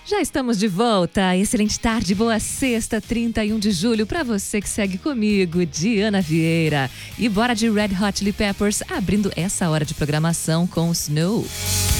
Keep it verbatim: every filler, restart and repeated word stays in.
Já estamos de volta. Excelente tarde, boa sexta, trinta e um de julho, para você que segue comigo, Diana Vieira. E bora de Red Hot Chili Peppers, abrindo essa hora de programação com Snow.